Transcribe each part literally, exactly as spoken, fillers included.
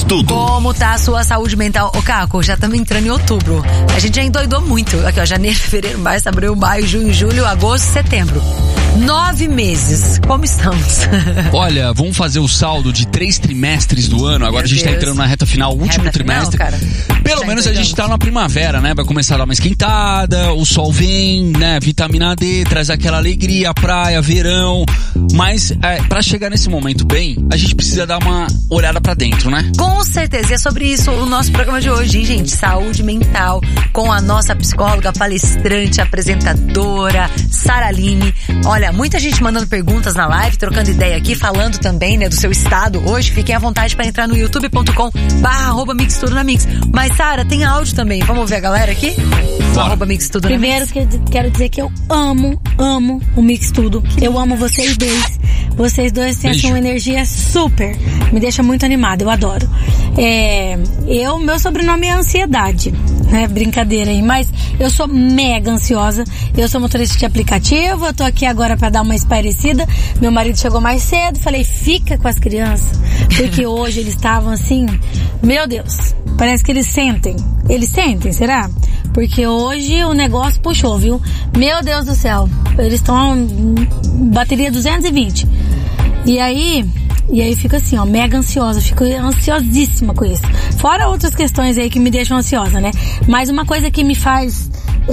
Tudo. Como tá a sua saúde mental? Ô, Caco, já estamos entrando em outubro. A gente já endoidou muito. Aqui, ó, janeiro, fevereiro, março, abril, maio, junho, julho, agosto, setembro. Nove meses. Como estamos? Olha, vamos fazer o saldo de três trimestres do ano. Agora Meu a gente Deus. tá entrando na reta final, último reta trimestre. Final, cara. Pelo já menos a gente tá na primavera, né? Vai começar a dar uma esquentada, o sol vem, né? Vitamina D, traz aquela alegria, praia, verão. Mas é, pra chegar nesse momento bem, a gente precisa dar uma olhada pra dentro, né? Com certeza. E é sobre isso o nosso programa de hoje, hein, gente? Saúde mental, com a nossa psicóloga, palestrante, apresentadora, Sara Aline. Olha, muita gente mandando perguntas na live, trocando ideia aqui, falando também, né, do seu estado. Hoje, fiquem à vontade pra entrar no youtube ponto com barra arroba mix tudo na mix. Mas, Sara, tem áudio também. Vamos ouvir a galera aqui? Arroba mix tudo na Primeiro, que, quero dizer que eu amo, amo o Mix Tudo. Eu amo vocês dois. Vocês dois têm assim, uma energia super. Me deixa muito animada, eu adoro. É, eu, meu sobrenome é Ansiedade, né? Brincadeira aí, mas eu sou mega ansiosa. Eu sou motorista de aplicativo, eu tô aqui agora pra dar uma espairecida. Meu marido chegou mais cedo, falei, fica com as crianças, porque hoje eles estavam assim, meu Deus, parece que eles sentem. Eles sentem, será? Porque hoje o negócio puxou, viu? Meu Deus do céu, eles estão bateria duzentos e vinte. E aí, e aí fica assim, ó, mega ansiosa, fico ansiosíssima com isso. Fora outras questões aí que me deixam ansiosa, né? Mas uma coisa que me faz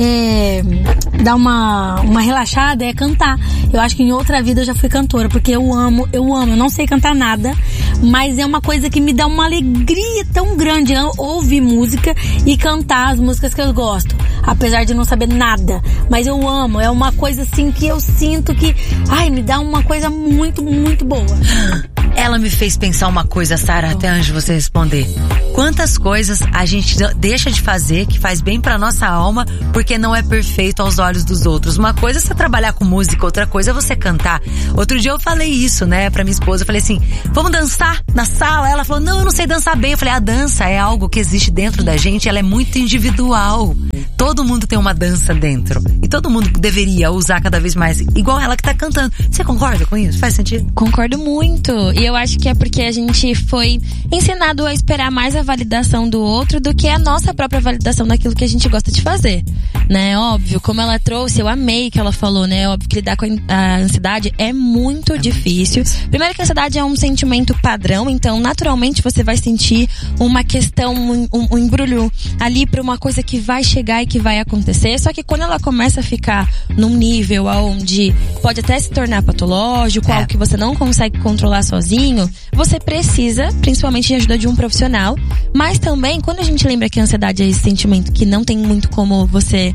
é, dar uma, uma relaxada é cantar. Eu acho que em outra vida eu já fui cantora, porque eu amo, eu amo, eu não sei cantar nada, mas é uma coisa que me dá uma alegria tão grande, eu ouvir música e cantar as músicas que eu gosto, apesar de não saber nada, mas eu amo, é uma coisa assim que eu sinto que, ai, me dá uma coisa muito, muito boa. Ela me fez pensar uma coisa, Sara, até antes de você responder. Quantas coisas a gente deixa de fazer que faz bem pra nossa alma porque não é perfeito aos olhos dos outros. Uma coisa é você trabalhar com música, outra coisa é você cantar. Outro dia eu falei isso, né, pra minha esposa. Eu falei assim, vamos dançar na sala? Ela falou, não, eu não sei dançar bem. Eu falei, a dança é algo que existe dentro da gente, ela é muito individual. Todo mundo tem uma dança dentro. E todo mundo deveria usar cada vez mais, igual ela que tá cantando. Você concorda com isso? Faz sentido? Concordo muito. E eu acho que é porque a gente foi ensinado a esperar mais a validação do outro do que a nossa própria validação daquilo que a gente gosta de fazer, né? Óbvio, como ela trouxe, eu amei que ela falou, né? Óbvio que lidar com a ansiedade é muito é difícil. Muito Primeiro que a ansiedade é um sentimento padrão, então naturalmente você vai sentir uma questão, um, um embrulho ali pra uma coisa que vai chegar e que vai acontecer, só que quando ela começa a ficar num nível onde pode até se tornar patológico, é. algo que você não consegue controlar sozinho, você precisa, principalmente de ajuda de um profissional. Mas também, quando a gente lembra que a ansiedade é esse sentimento que não tem muito como você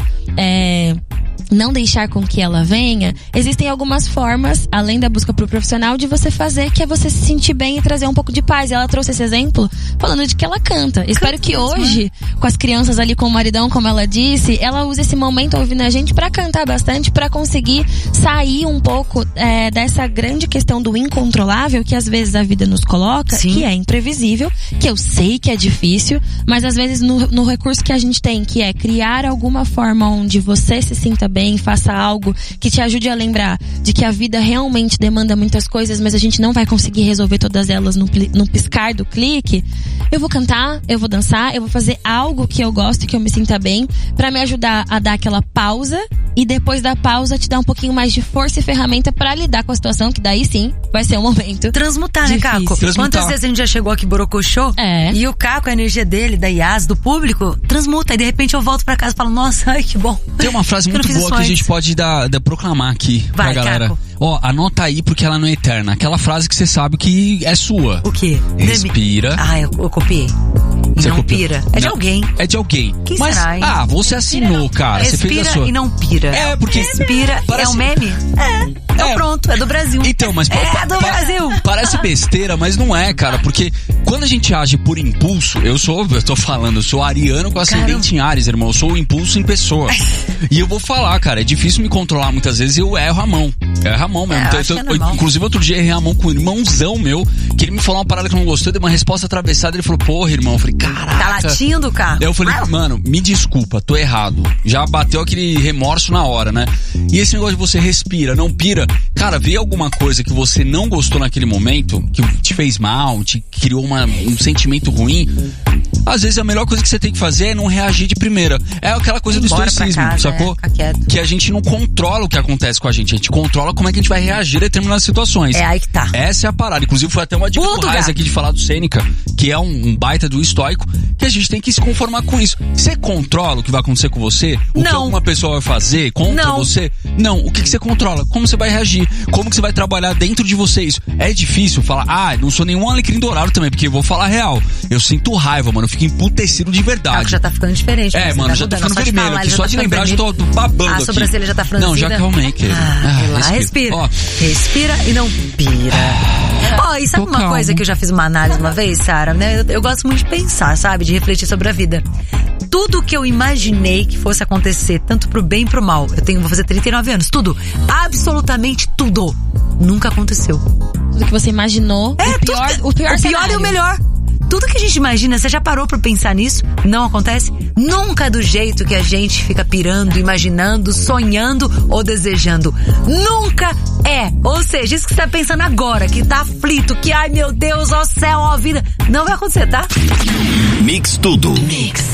é, não deixar com que ela venha, existem algumas formas, além da busca pro profissional, de você fazer, que é você se sentir bem e trazer um pouco de paz. E ela trouxe esse exemplo falando de que ela canta. Canta Espero que mesmo, hoje, né? com as crianças ali, com o maridão, como ela disse, ela use esse momento ouvindo a gente pra cantar bastante, pra conseguir sair um pouco é, dessa grande questão do incontrolável que às vezes a vida nos coloca, Sim. que é imprevisível, que eu sei que é difícil, mas às vezes no, no recurso que a gente tem, que é criar alguma forma onde você se sinta bem, faça algo que te ajude a lembrar de que a vida realmente demanda muitas coisas, mas a gente não vai conseguir resolver todas elas no, no piscar do clique. Eu vou cantar, eu vou dançar, eu vou fazer algo que eu gosto e que eu me sinta bem, pra me ajudar a dar aquela pausa e depois da pausa te dar um pouquinho mais de força e ferramenta pra lidar com a situação, que daí sim vai ser um momento transmutar, difícil. né, Caco? Transmutar. Quantas vezes a gente já chegou aqui borocochô é. e o Caco, a energia dele, da I A S, do público, transmuta e de repente eu volto pra casa e falo, nossa, ai que bom. Tem uma frase muito boa que a gente pode dar, dar, proclamar aqui Vai, pra galera. Caco. Ó, anota aí porque ela não é eterna. Aquela frase que você sabe que é sua. O quê? Respira. Ah, eu, eu copiei. Você não copiou. pira. É de não, alguém. É de alguém. Quem Mas, será, hein? ah, você assinou, cara. Respira você fez a sua. e não pira. É, porque... Respira parece... é um meme? É. Então é. pronto, é do Brasil. Então, mas... É do Brasil. Parece besteira, mas não é, cara. Porque quando a gente age por impulso, eu sou, eu tô falando, eu sou ariano com ascendente em Áries, irmão. Eu sou o impulso em pessoa. E eu vou falar, cara, é difícil me controlar muitas vezes e eu erro a mão. Eu erro a mão mesmo. É, então, acho então, que é normal. Inclusive, outro dia errei a mão com um irmãozão meu, que ele me falou uma parada que eu não gostei, deu uma resposta atravessada, ele falou, porra, irmão, eu falei, caraca. Tá latindo, cara. Daí eu falei, mano, me desculpa, tô errado. Já bateu aquele remorso na hora, né? E esse negócio de você respira, não pira. Cara, vê alguma coisa que você não gostou naquele momento, que te fez mal, te criou uma, um sentimento ruim. Às vezes a melhor coisa que você tem que fazer é não reagir de primeira. É aquela coisa do estoicismo, casa, sacou? É, que a gente não controla o que acontece com a gente, a gente controla como é que a gente vai reagir a determinadas situações. É aí que tá. Essa é a parada. Inclusive foi até uma dica do Raiz aqui de falar do Sêneca, que é um, um baita do estoico, que a gente tem que se conformar com isso. Você controla o que vai acontecer com você? O não. que alguma pessoa vai fazer contra não. você? Não. O que, que você controla? Como você vai reagir? Como que você vai trabalhar dentro de você isso? É difícil falar, ah, não sou nenhum alecrim dourado também, porque eu vou falar real. Eu sinto raiva, mano. Eu fico emputecido de verdade. Ah, já tá ficando diferente. É, mano, já tá ficando vermelho. Falar, aqui, só tá de lembrar, vermelho. já tô, tô babando a aqui. A sobrancelha já tá franzida. Não, já calmei, querido. Ah, ah, respira. Ó. Respira e não pira. Ó, oh, e sabe tô uma calmo. coisa que eu já fiz uma análise uma vez, Sara, né? Eu, eu gosto muito de pensar, sabe? De refletir sobre a vida. Tudo que eu imaginei que fosse acontecer, tanto pro bem e pro mal, eu tenho, vou fazer trinta e nove anos, tudo, absolutamente tudo, nunca aconteceu. Tudo que você imaginou, é, o pior, tudo, o pior o pior e o melhor. Tudo que a gente imagina, você já parou pra pensar nisso? Não acontece? Nunca do jeito que a gente fica pirando, imaginando, sonhando ou desejando. Nunca é. Ou seja, isso que você tá pensando agora, que tá aflito, que ai meu Deus, ó céu, ó vida, não vai acontecer, tá? Mix tudo. Mix.